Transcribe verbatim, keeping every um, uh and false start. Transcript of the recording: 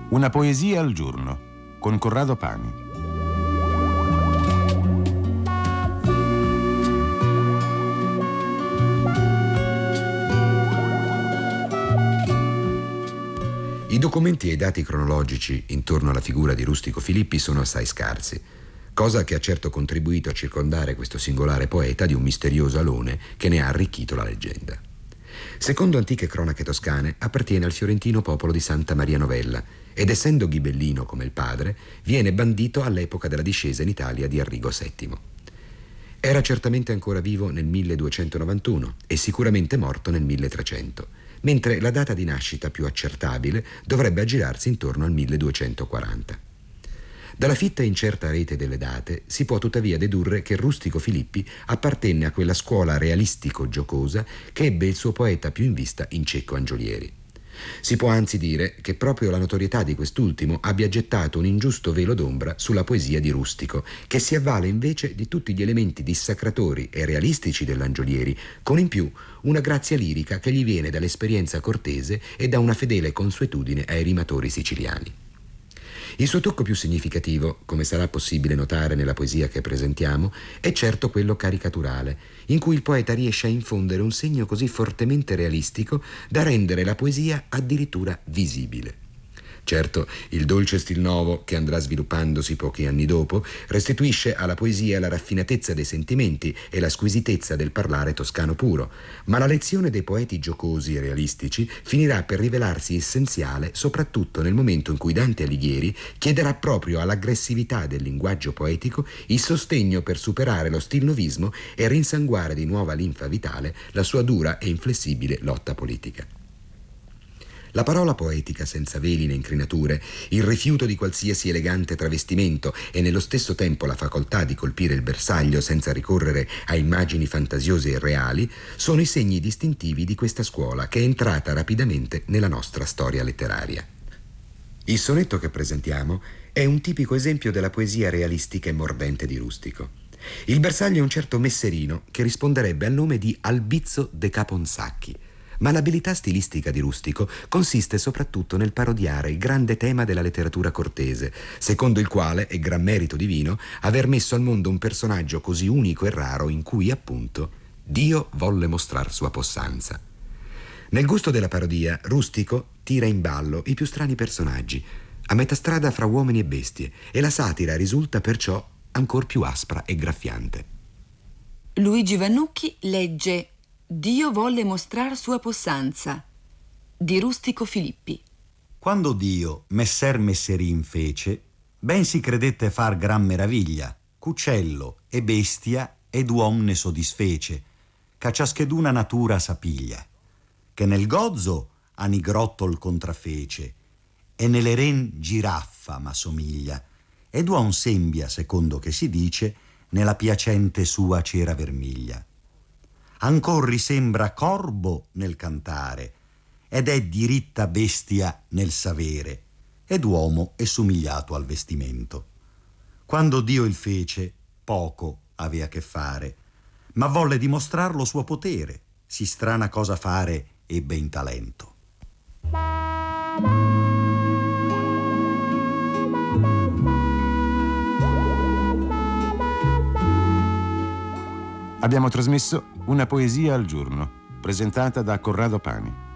Una poesia al giorno con Corrado Pani. I documenti e i dati cronologici intorno alla figura di Rustico Filippi sono assai scarsi, cosa che ha certo contribuito a circondare questo singolare poeta di un misterioso alone che ne ha arricchito la leggenda. Secondo antiche cronache toscane, appartiene al fiorentino popolo di Santa Maria Novella ed, essendo ghibellino come il padre, viene bandito all'epoca della discesa in Italia di Arrigo settimo. Era certamente ancora vivo nel milleduecentonovantuno e sicuramente morto nel milletrecento, mentre la data di nascita più accertabile dovrebbe aggirarsi intorno al milleduecentoquaranta. Dalla fitta e incerta rete delle date si può tuttavia dedurre che Rustico Filippi appartenne a quella scuola realistico-giocosa che ebbe il suo poeta più in vista in Cecco Angiolieri. Si può anzi dire che proprio la notorietà di quest'ultimo abbia gettato un ingiusto velo d'ombra sulla poesia di Rustico, che si avvale invece di tutti gli elementi dissacratori e realistici dell'Angiolieri, con in più una grazia lirica che gli viene dall'esperienza cortese e da una fedele consuetudine ai rimatori siciliani. Il suo tocco più significativo, come sarà possibile notare nella poesia che presentiamo, è certo quello caricaturale, in cui il poeta riesce a infondere un segno così fortemente realistico da rendere la poesia addirittura visibile. Certo, il dolce stil nuovo, che andrà sviluppandosi pochi anni dopo, restituisce alla poesia la raffinatezza dei sentimenti e la squisitezza del parlare toscano puro, ma la lezione dei poeti giocosi e realistici finirà per rivelarsi essenziale soprattutto nel momento in cui Dante Alighieri chiederà proprio all'aggressività del linguaggio poetico il sostegno per superare lo stilnovismo e rinsanguare di nuova linfa vitale la sua dura e inflessibile lotta politica. La parola poetica senza veli né incrinature, il rifiuto di qualsiasi elegante travestimento e nello stesso tempo la facoltà di colpire il bersaglio senza ricorrere a immagini fantasiose e reali, sono i segni distintivi di questa scuola che è entrata rapidamente nella nostra storia letteraria. Il sonetto che presentiamo è un tipico esempio della poesia realistica e mordente di Rustico. Il bersaglio è un certo Messerino che risponderebbe al nome di Albizzo de Caponsacchi, ma l'abilità stilistica di Rustico consiste soprattutto nel parodiare il grande tema della letteratura cortese, secondo il quale è gran merito divino aver messo al mondo un personaggio così unico e raro in cui, appunto, Dio volle mostrar sua possanza. Nel gusto della parodia, Rustico tira in ballo i più strani personaggi, a metà strada fra uomini e bestie, e la satira risulta perciò ancor più aspra e graffiante. Luigi Vannucchi legge Dio volle mostrar sua possanza di Rustico Filippi. Quando Dio messer Messerin fece, ben si credette far gran meraviglia, c'uccello e bestia ed uom ne sodisfece, che ciascheduna natura sapiglia, che nel gozzo a nigrottol contrafece e nelle ren giraffa ma somiglia, ed uom sembia, secondo che si dice, nella piacente sua cera vermiglia. Ancor risembra corbo nel cantare, ed è diritta bestia nel savere, ed uomo è somigliato al vestimento. Quando Dio il fece, poco avea che fare, ma volle dimostrar lo suo potere, si strana cosa fare ebbe in talento. Abbiamo trasmesso Una poesia al giorno, presentata da Corrado Pani.